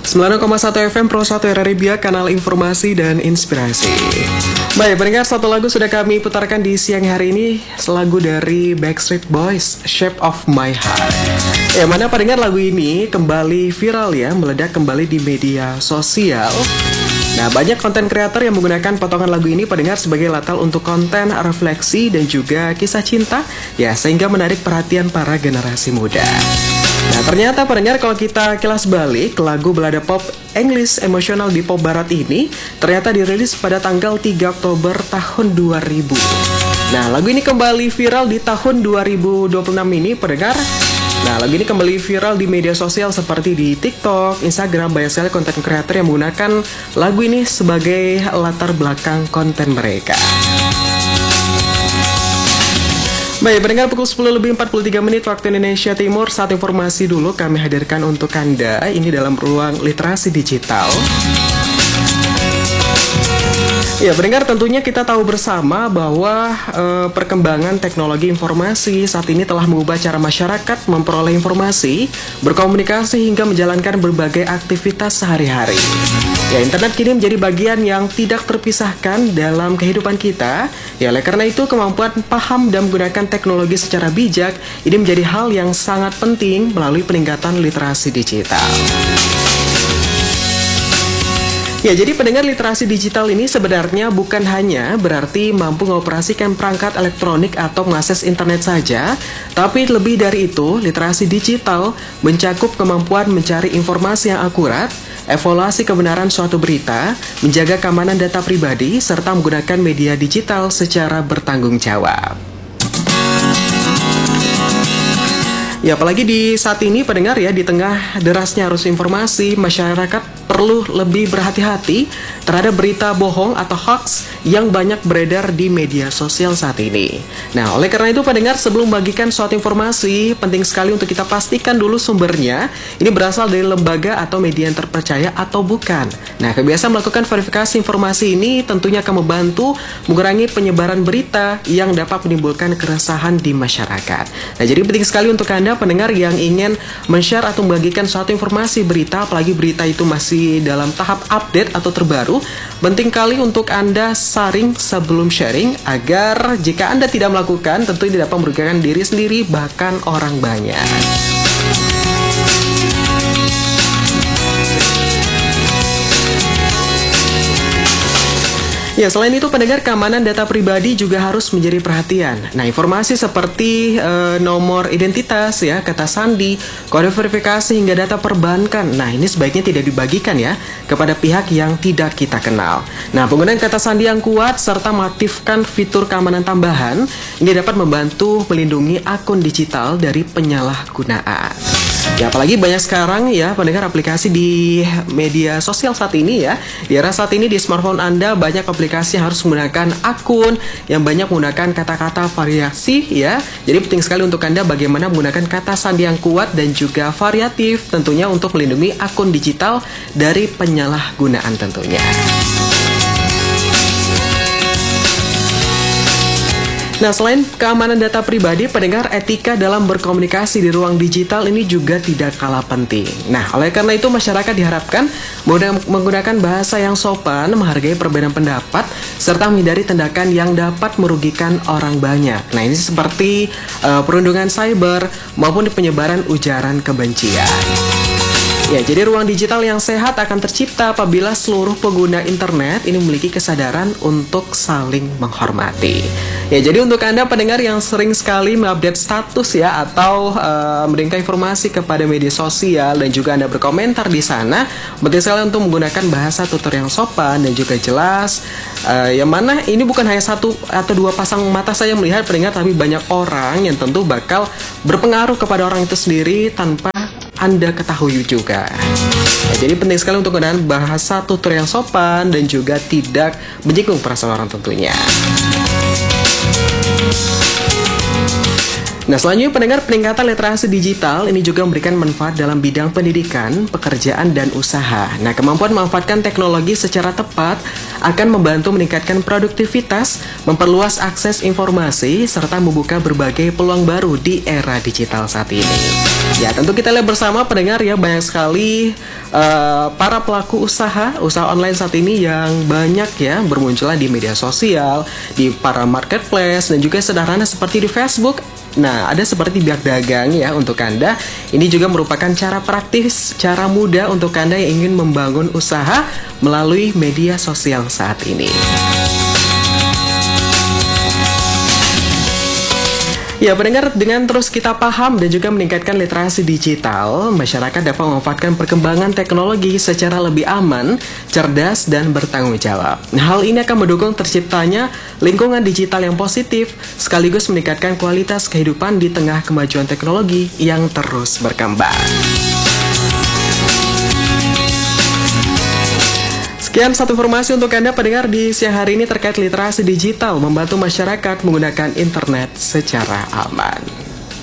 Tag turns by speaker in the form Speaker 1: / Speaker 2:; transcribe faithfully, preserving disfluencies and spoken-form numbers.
Speaker 1: sembilan puluh koma satu F M Pro satu R R I Biak, kanal informasi dan inspirasi. Baik, pendengar, satu lagu sudah kami putarkan di siang hari ini, lagu dari Backstreet Boys, Shape of My Heart. Ya, mana pendengar, lagu ini kembali viral ya, meledak kembali di media sosial. Nah, banyak konten kreator yang menggunakan potongan lagu ini pendengar sebagai latar untuk konten refleksi dan juga kisah cinta, ya, sehingga menarik perhatian para generasi muda. Nah, ternyata pendengar, kalau kita kilas balik, lagu balada pop English emosional di pop barat ini ternyata dirilis pada tanggal tiga Oktober tahun dua ribu. Nah, lagu ini kembali viral di tahun dua ribu dua puluh enam ini pendengar. Nah, lagu ini kembali viral di media sosial seperti di TikTok, Instagram. Banyak sekali konten kreator yang menggunakan lagu ini sebagai latar belakang konten mereka. Baik, pendengar, pukul sepuluh lebih empat puluh tiga menit waktu Indonesia Timur. Saat informasi dulu kami hadirkan untuk Anda ini dalam ruang literasi digital. Ya, pendengar, tentunya kita tahu bersama bahwa e, perkembangan teknologi informasi saat ini telah mengubah cara masyarakat memperoleh informasi, berkomunikasi hingga menjalankan berbagai aktivitas sehari-hari. Ya, internet kini menjadi bagian yang tidak terpisahkan dalam kehidupan kita. Ya, oleh karena itu kemampuan paham dan menggunakan teknologi secara bijak ini menjadi hal yang sangat penting melalui peningkatan literasi digital. Ya, jadi pendengar, literasi digital ini sebenarnya bukan hanya berarti mampu mengoperasikan perangkat elektronik atau mengakses internet saja, tapi lebih dari itu, literasi digital mencakup kemampuan mencari informasi yang akurat, evaluasi kebenaran suatu berita, menjaga keamanan data pribadi, serta menggunakan media digital secara bertanggung jawab. Ya, apalagi di saat ini pendengar ya, di tengah derasnya arus informasi, masyarakat perlu lebih berhati-hati terhadap berita bohong atau hoax yang banyak beredar di media sosial saat ini. Nah, oleh karena itu pendengar, sebelum membagikan suatu informasi, penting sekali untuk kita pastikan dulu sumbernya ini berasal dari lembaga atau media yang terpercaya atau bukan. Nah, kebiasaan melakukan verifikasi informasi ini tentunya akan membantu mengurangi penyebaran berita yang dapat menimbulkan keresahan di masyarakat. Nah, jadi penting sekali untuk Anda pendengar yang ingin men-share atau membagikan suatu informasi berita, apalagi berita itu masih dalam tahap update atau terbaru, penting kali untuk Anda saring sebelum sharing agar jika Anda tidak melakukan, tentu tidak dapat merugikan diri sendiri bahkan orang banyak. Ya, selain itu pendengar, keamanan data pribadi juga harus menjadi perhatian. Nah, informasi seperti e, nomor identitas ya, kata sandi, kode verifikasi hingga data perbankan. Nah, ini sebaiknya tidak dibagikan ya kepada pihak yang tidak kita kenal. Nah, penggunaan kata sandi yang kuat serta mengaktifkan fitur keamanan tambahan ini dapat membantu melindungi akun digital dari penyalahgunaan. Ya, apalagi banyak sekarang ya pendengar aplikasi di media sosial saat ini ya. Di era saat ini di smartphone Anda banyak aplikasi yang harus menggunakan akun yang banyak menggunakan kata-kata variasi ya. Jadi penting sekali untuk Anda bagaimana menggunakan kata sandi yang kuat dan juga variatif tentunya untuk melindungi akun digital dari penyalahgunaan tentunya. Nah, selain keamanan data pribadi, pendengar, etika dalam berkomunikasi di ruang digital ini juga tidak kalah penting. Nah, oleh karena itu masyarakat diharapkan menggunakan bahasa yang sopan, menghargai perbedaan pendapat, serta menghindari tindakan yang dapat merugikan orang banyak. Nah, ini seperti uh, perundungan cyber maupun penyebaran ujaran kebencian. Ya, jadi ruang digital yang sehat akan tercipta apabila seluruh pengguna internet ini memiliki kesadaran untuk saling menghormati. Ya, jadi untuk Anda pendengar yang sering sekali mengupdate status ya atau uh, memberikan informasi kepada media sosial dan juga Anda berkomentar di sana, penting sekali untuk menggunakan bahasa tutur yang sopan dan juga jelas. Uh, yang mana ini bukan hanya satu atau dua pasang mata saya melihat pendengar, tapi banyak orang yang tentu bakal berpengaruh kepada orang itu sendiri tanpa Anda ketahui juga. Ya, jadi penting sekali untuk menggunakan bahasa tutur yang sopan dan juga tidak menyinggung perasaan orang tentunya. Nah, selanjutnya pendengar, peningkatan literasi digital ini juga memberikan manfaat dalam bidang pendidikan, pekerjaan, dan usaha. Nah, kemampuan memanfaatkan teknologi secara tepat akan membantu meningkatkan produktivitas, memperluas akses informasi, serta membuka berbagai peluang baru di era digital saat ini. Ya, tentu kita lihat bersama pendengar ya, banyak sekali uh, para pelaku usaha, usaha online saat ini yang banyak ya bermunculan di media sosial, di para marketplace, dan juga sederhana seperti di Facebook. Nah, ada seperti Biak Dagang ya untuk Anda. Ini juga merupakan cara praktis, cara mudah untuk Anda yang ingin membangun usaha melalui media sosial saat ini. Ya, pendengar, dengan terus kita paham dan juga meningkatkan literasi digital, masyarakat dapat memanfaatkan perkembangan teknologi secara lebih aman, cerdas, dan bertanggung jawab. Hal ini akan mendukung terciptanya lingkungan digital yang positif, sekaligus meningkatkan kualitas kehidupan di tengah kemajuan teknologi yang terus berkembang. Sekian satu informasi untuk Anda pendengar di siang hari ini terkait literasi digital membantu masyarakat menggunakan internet secara aman.